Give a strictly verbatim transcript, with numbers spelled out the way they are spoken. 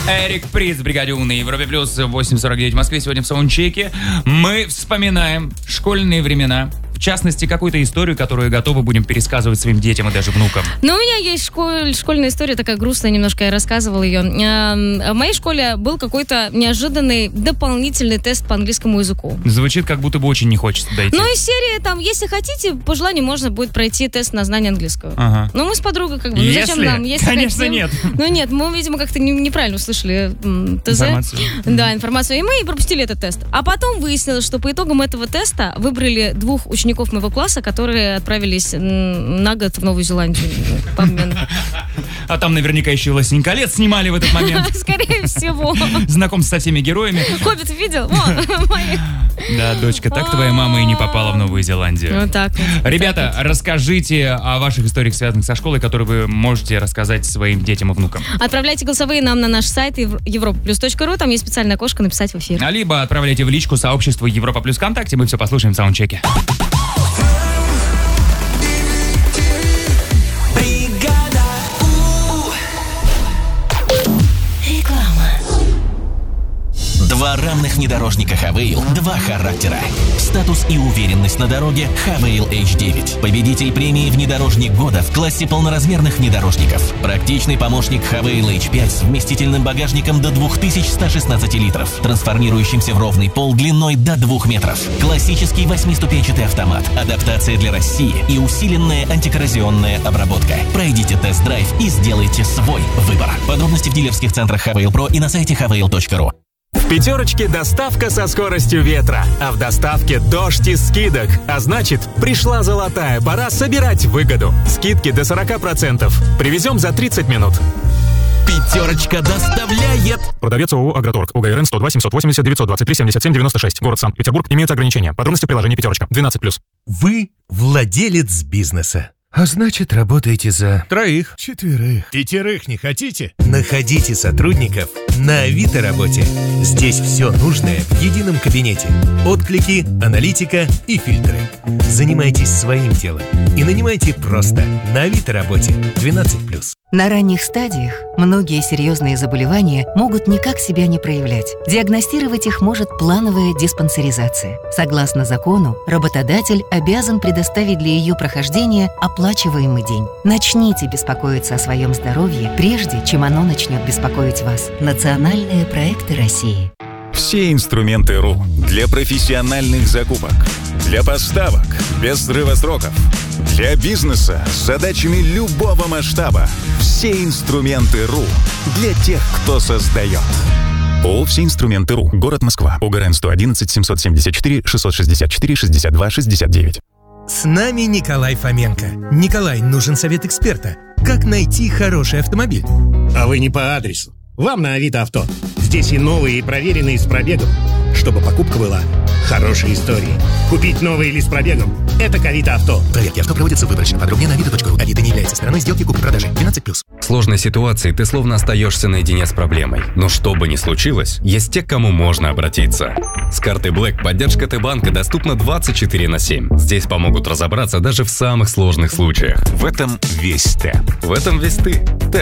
Эрик Придз, бригаде У на Европе Плюс, восемь сорок девять в Москве. Сегодня в саундчеке мы вспоминаем школьные времена. В частности, какую-то историю, которую готовы будем пересказывать своим детям и даже внукам. Ну, у меня есть школь, школьная история, такая грустная немножко, я рассказывала ее. В моей школе был какой-то неожиданный дополнительный тест по английскому языку. Звучит, как будто бы очень не хочется дойти. Ну, из серии, там, если хотите, по желанию можно будет пройти тест на знание английского. Ага. Ну, мы с подругой как бы, ну, если? зачем нам? Если Конечно, хотим. нет. Ну, нет, мы, видимо, как-то не, неправильно услышали м, ТЗ. Информацию. Да, информацию. И мы пропустили этот тест. А потом выяснилось, что по итогам этого теста выбрали двух учеников моего класса, которые отправились на год в Новую Зеландию по обмену. А там наверняка еще «Властелин колец» снимали в этот момент. Скорее всего. Знакомство со всеми героями. «Хоббит» видел? Вон, мои. Да, дочка, так твоя мама и не попала в Новую Зеландию. Вот так вот. Ребята, так вот. Расскажите о ваших историях, связанных со школой, которые вы можете рассказать своим детям и внукам. Отправляйте голосовые нам на наш сайт европа плюс точка ру, там есть специальное окошко «Написать в эфир». А либо отправляйте в личку сообществу Европа Плюс ВКонтакте, мы все послушаем в саундчеке. Два равных внедорожника Хавейл, два характера. Статус и уверенность на дороге Хавейл эйч девять. Победитель премии «Внедорожник года» в классе полноразмерных внедорожников. Практичный помощник Хавейл эйч пять с вместительным багажником до две тысячи сто шестнадцать литров, трансформирующимся в ровный пол длиной до двух метров. Классический восьмиступенчатый автомат, адаптация для России и усиленная антикоррозионная обработка. Пройдите тест-драйв и сделайте свой выбор. Подробности в дилерских центрах Хавейл Про и на сайте хавейл точка ру. В пятерочке доставка со скоростью ветра, а в доставке дождь из скидок. А значит, пришла золотая пора собирать выгоду. Скидки до сорок процентов. Привезем за тридцать минут. Пятерочка доставляет. Продавец ООО «Агроторг». УГРН сто два семьсот восемьдесят девятьсот двадцать три семьдесят семь девяносто шесть. Город Санкт-Петербург. Имеются ограничения. Подробности в приложении «Пятерочка». двенадцать плюс. Вы владелец бизнеса. А значит, работаете за... Троих. Четверых. Пятерых не хотите? Находите сотрудников на Авито Работе. Здесь все нужное в едином кабинете. Отклики, аналитика и фильтры. Занимайтесь своим делом и нанимайте просто на Авито Работе. двенадцать плюс. На ранних стадиях многие серьезные заболевания могут никак себя не проявлять. Диагностировать их может плановая диспансеризация. Согласно закону, работодатель обязан предоставить для ее прохождения оплачиваемый день. Начните беспокоиться о своем здоровье, прежде чем оно начнет беспокоить вас. Национальные проекты России. Все инструменты РУ для профессиональных закупок, для поставок без срыва сроков, для бизнеса с задачами любого масштаба. Все инструменты РУ для тех, кто создает. ООО «Все инструменты РУ». Город Москва. УГРН сто одиннадцать семьсот семьдесят четыре шестьсот шестьдесят четыре шестьдесят два шестьдесят девять. С нами Николай Фоменко. Николай, нужен совет эксперта. Как найти хороший автомобиль? А вы не по адресу. Вам на Авито Авто. Здесь и новые, и проверенные с пробегом. Чтобы покупка была хорошей историей. Купить новый или с пробегом – это к Авито Авто. Проверки авто проводятся выборочно. Подробнее на авито точка ру. Авито не является стороной сделки купли-продажи. двенадцать плюс. В сложной ситуации ты словно остаешься наедине с проблемой. Но что бы ни случилось, есть те, к кому можно обратиться. С картой Black поддержка Т-банка доступна двадцать четыре на семь. Здесь помогут разобраться даже в самых сложных случаях. В этом весь Т. В этом весь ты. Т